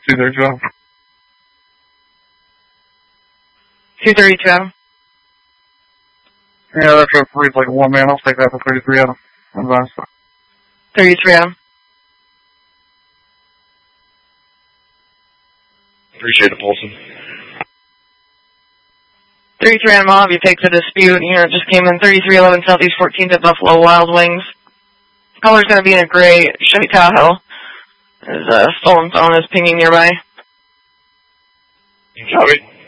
232 Adam. 232 Adam. Yeah, that trip reads like one man. I'll take that for 33 Adam. Advance. 33 Adam. Appreciate it, Paulson. 33 Adam, I'll have you take the dispute. Unit just came in 3311 Southeast 14th at Buffalo Wild Wings. Color's going to be in a gray Chevy Tahoe. His stolen phone is pinging nearby. Copy.